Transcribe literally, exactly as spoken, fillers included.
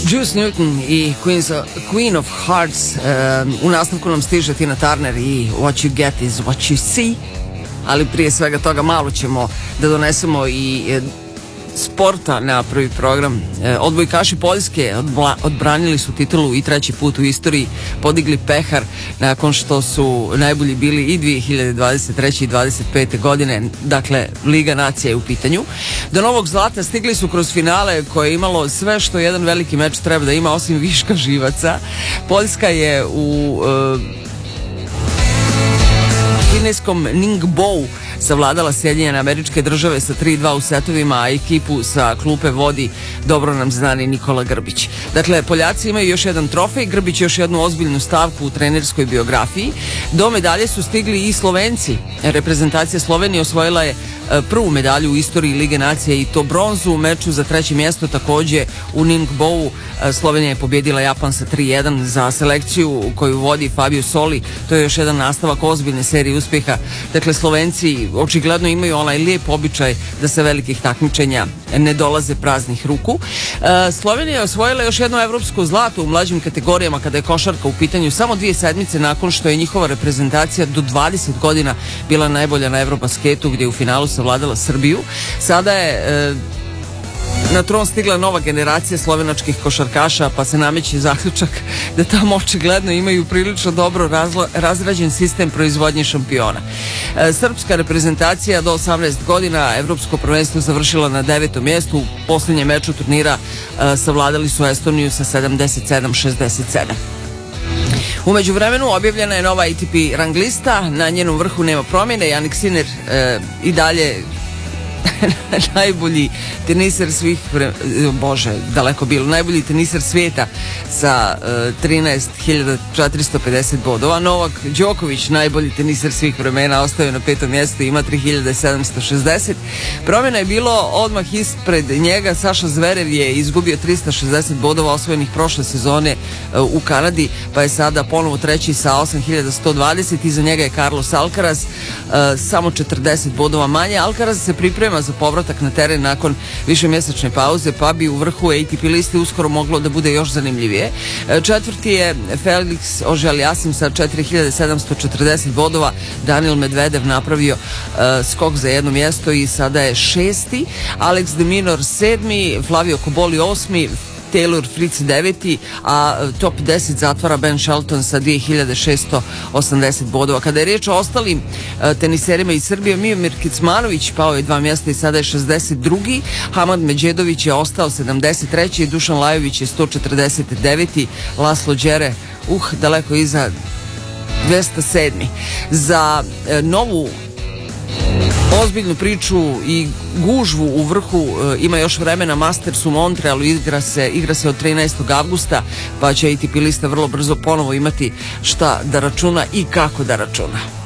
Juice Newton i Queen's, Queen of Hearts. Um, u nastavku nam stiže Tina Turner i What You Get Is What You See, ali prije svega toga malo ćemo da donesemo i e, sporta na prvi program. E, odbojkaši Poljske odbla, odbranili su titulu i treći put u istoriji, podigli pehar nakon što su najbolji bili i dvije hiljade dvadeset treće i dvadeset pete godine, dakle Liga nacija je u pitanju. Do novog zlata stigli su kroz finale koje je imalo sve što jedan veliki meč treba da ima, osim viška živaca. Poljska je u e, kineskom Ningbo savladala Sjedinjene Američke Države sa tri dva u setovima, a ekipu sa klupe vodi dobro nam znani Nikola Grbić. Dakle, Poljaci imaju još jedan trofej, Grbić još jednu ozbiljnu stavku u trenerskoj biografiji. Do medalje su stigli i Slovenci. Reprezentacija Slovenije osvojila je prvu medalju u istoriji Lige nacija i to bronzu. U meču za treće mjesto takođe u Ningbovu Slovenija je pobjedila Japan sa tri jedan. Za selekciju koju vodi Fabio Soli to je još jedan nastavak ozbiljne serije uspjeha. Dakle, Slovenci očigledno imaju onaj lijep običaj da se velikih takmičenja ne dolaze praznih ruku. Slovenija je osvojila još jedno evropsko zlato u mlađim kategorijama kada je košarka u pitanju, samo dvije sedmice nakon što je njihova reprezentacija do dvadeset godina bila najbolja na Eurobasketu, gdje je u finalu savladala Srbiju. Sada je e, na tron stigla nova generacija slovenačkih košarkaša, pa se nameće zaključak da tamo očigledno imaju prilično dobro razla, razrađen sistem proizvodnje šampiona. E, srpska reprezentacija do osamnaest godina evropsko prvenstvo završila na devetom mjestu. U posljednjem meču turnira e, savladali su Estoniju sa sedamdeset sedam šezdeset sedam. U međuvremenu objavljena je nova A T P rang lista, na njenom vrhu nema promjene. Jannik Sinner e, i dalje najbolji teniser svih vre... bože, daleko bilo, najbolji teniser svijeta sa e, trinaest hiljada četiristo pedeset bodova. Novak Đoković, najbolji teniser svih vremena, ostaje na petom mjestu, ima tri hiljade sedamsto šezdeset. Promjena je bilo odmah ispred njega. Saša Zverev je izgubio trista šezdeset bodova osvojenih prošle sezone e, u Kanadi, pa je sada ponovo treći sa osam hiljada sto dvadeset. Iza njega je Carlos Alcaraz, e, samo četrdeset bodova manje. Alcaraz se priprema za povratak na teren nakon višemjesečne pauze, pa bi u vrhu A T P liste uskoro moglo da bude još zanimljivije. Četvrti je Felix Auger-Aliassime sa četiri hiljade sedamsto četrdeset bodova. Daniil Medvedev napravio uh, skok za jedno mjesto i sada je šesti. Alex de Minaur sedmi, Flavio Cobolli osmi, Taylor Fritz deveti, a top deset zatvara Ben Shelton sa dvije hiljade šesto osamdeset bodova. Kada je riječ o ostalim uh, teniserima iz Srbije, Miomir Kecmanović pao je dva mjesta i sada je šezdeset drugi. Hamad Međedović je ostao sedamdeset treći. Dušan Lajović je sto četrdeset deveti. Laslo Đere, uh, daleko iza, dvesta sedmi. Za uh, novu ozbiljnu priču i gužvu u vrhu e, ima još vremena. Masters u Montrealu igra se, igra se od trinaestog avgusta, pa će A T P lista vrlo brzo ponovo imati šta da računa i kako da računa.